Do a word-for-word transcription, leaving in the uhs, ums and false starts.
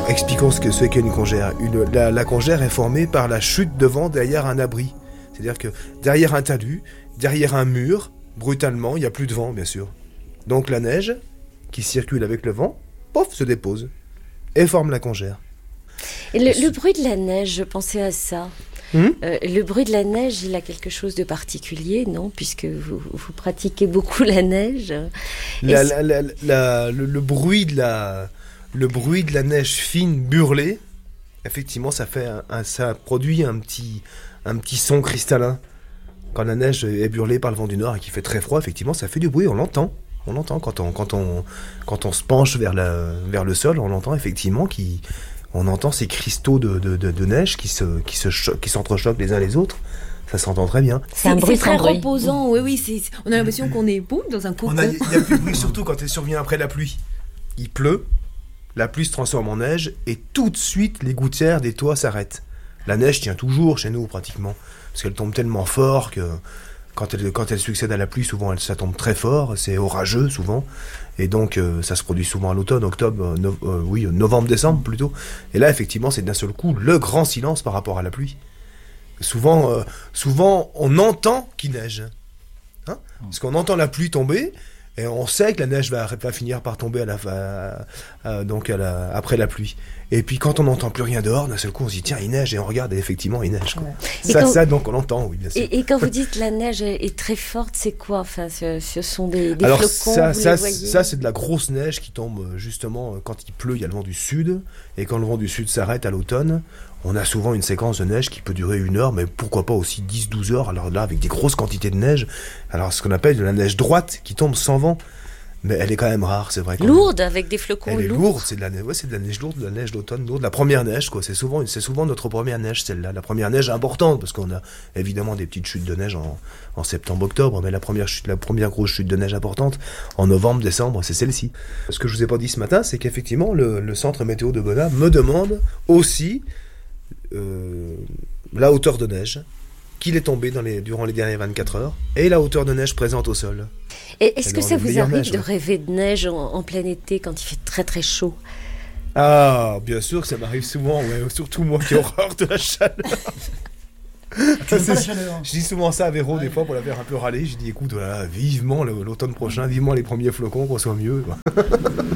Expliquons ce que c'est qu'une congère. Une, la, la congère est formée par la chute de vent derrière un abri. C'est-à-dire que derrière un talus, derrière un mur, brutalement, il n'y a plus de vent, bien sûr. Donc la neige, qui circule avec le vent, pof, se dépose et forme la congère. Et le, le bruit de la neige, je pensais à ça. Hum euh, le bruit de la neige, il a quelque chose de particulier, non ? Puisque vous, vous pratiquez beaucoup la neige. La, la, la, la, le, le, bruit de la, le bruit de la neige fine burlée, effectivement, ça, fait un, un, ça produit un petit, un petit son cristallin. Quand la neige est burlée par le vent du nord et qu'il fait très froid, effectivement, ça fait du bruit, on l'entend. On l'entend quand on, quand on, quand on se penche vers, la, vers le sol, on l'entend effectivement qui... On entend ces cristaux de, de, de, de neige qui, se, qui, se cho- qui s'entrechoquent les uns les autres. Ça s'entend très bien. C'est, c'est, c'est très bruit. Reposant. Oui, oui. C'est, on a l'impression qu'on est boum dans un cocon. Il n'y a plus de bruit, surtout quand elle survient après la pluie. Il pleut, la pluie se transforme en neige et tout de suite, les gouttières des toits s'arrêtent. La neige tient toujours chez nous, pratiquement. Parce qu'elle tombe tellement fort que quand elle, quand elle succède à la pluie, souvent elle, ça tombe très fort. C'est orageux, souvent. Et donc, euh, ça se produit souvent à l'automne, octobre, no- euh, oui, novembre, décembre plutôt. Et là, effectivement, c'est d'un seul coup le grand silence par rapport à la pluie. Souvent, euh, souvent on entend qu'il neige. Hein, parce qu'on entend la pluie tomber, et on sait que la neige va, va finir par tomber à la, à, à, donc à la, après la pluie. Et puis, quand on n'entend plus rien dehors, d'un seul coup, on se dit, tiens, il neige, et on regarde, et effectivement, il neige. Quoi. Ouais. Ça, quand... ça, donc, on l'entend, oui, bien sûr. Et, et quand vous dites la neige est très forte, c'est quoi ? Enfin, ce, ce sont des, des Alors, flocons, ça, vous ça, les voyez ? ça, c'est de la grosse neige qui tombe, justement, quand il pleut, il y a le vent du sud, et quand le vent du sud s'arrête à l'automne, on a souvent une séquence de neige qui peut durer une heure, mais pourquoi pas aussi dix douze heures, alors là, avec des grosses quantités de neige. Alors, ce qu'on appelle de la neige droite, qui tombe sans vent. Mais elle est quand même rare, c'est vrai. Lourde, avec des flocons lourds. Elle est lourde, c'est de la neige, ouais, c'est de la neige lourde, de la neige d'automne lourde, la première neige, quoi. C'est souvent, c'est souvent notre première neige, celle-là, la première neige importante, parce qu'on a évidemment des petites chutes de neige en, en septembre-octobre, mais la première chute, la première grosse chute de neige importante en novembre-décembre, c'est celle-ci. Ce que je vous ai pas dit ce matin, c'est qu'effectivement le, le centre météo de Bonnat me demande aussi euh, la hauteur de neige qu'il est tombé dans les, durant les dernières vingt-quatre heures, et la hauteur de neige présente au sol. Et est-ce que ça vous arrive neige, de ouais. rêver de neige en, en plein été quand il fait très très chaud ? Ah, bien sûr que ça m'arrive souvent, ouais, surtout moi qui ai horreur de la chaleur. C'est pas la chaleur. Je dis souvent ça à Véro, ouais. des fois, pour la faire un peu râler. Je dis, écoute, voilà, vivement l'automne prochain, vivement les premiers flocons, qu'on soit mieux. Quoi.